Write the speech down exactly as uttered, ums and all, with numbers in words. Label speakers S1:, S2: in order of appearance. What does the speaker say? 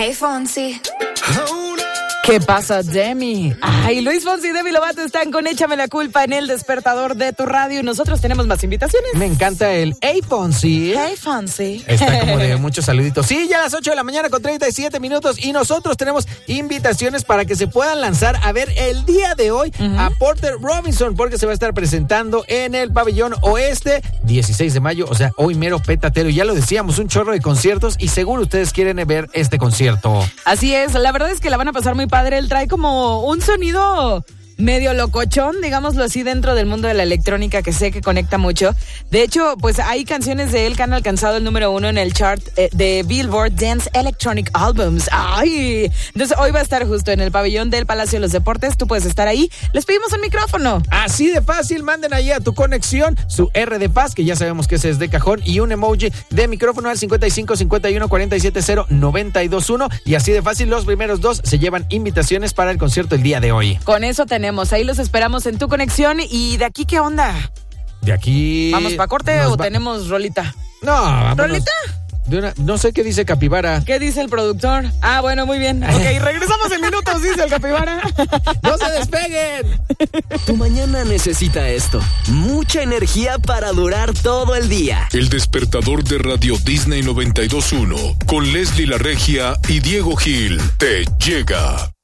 S1: Hey Fonsi.
S2: ¿Qué pasa, Demi? Ay, Luis Fonsi y Demi Lovato están con Échame la Culpa en el despertador de tu radio y nosotros tenemos más invitaciones.
S3: Me encanta el Hey Fonsi.
S2: Hey Fonsi.
S3: Está como de muchos saluditos. Sí, ya a las ocho de la mañana con treinta y siete minutos y nosotros tenemos invitaciones para que se puedan lanzar a ver el día de hoy uh-huh. a Porter Robinson, porque se va a estar presentando en el Pabellón Oeste, dieciséis de mayo, o sea, hoy mero petatero. Ya lo decíamos, un chorro de conciertos y seguro ustedes quieren ver este concierto.
S2: Así es, la verdad es que la van a pasar muy padre. Él trae como un sonido medio locochón, digámoslo así, dentro del mundo de la electrónica, que sé que conecta mucho. De hecho, pues hay canciones de él que han alcanzado el número uno en el chart eh, de Billboard Dance Electronic Albums. ¡Ay! Entonces hoy va a estar justo en el pabellón del Palacio de los Deportes. Tú puedes estar ahí. Les pedimos un micrófono.
S3: Así de fácil, manden ahí a tu conexión su R de paz, que ya sabemos que ese es de cajón, y un emoji de micrófono al cincuenta y cinco cincuenta y uno cuarenta y siete cero noventa y dos uno. Y así de fácil, los primeros dos se llevan invitaciones para el concierto el día de hoy.
S2: Con eso tenemos. Ahí los esperamos en tu conexión. ¿Y de aquí qué onda?
S3: De aquí...
S2: ¿Vamos para corte o va... tenemos rolita?
S3: No, vámonos.
S2: ¿Rolita?
S3: De una... No sé qué dice Capibara.
S2: ¿Qué dice el productor? Ah, bueno, muy bien. Ok, regresamos en minutos, dice el Capibara.
S3: ¡No se despeguen!
S4: Tu mañana necesita esto. Mucha energía para durar todo el día.
S5: El despertador de Radio Disney noventa y dos punto uno con Leslie La Regia y Diego Gil te llega.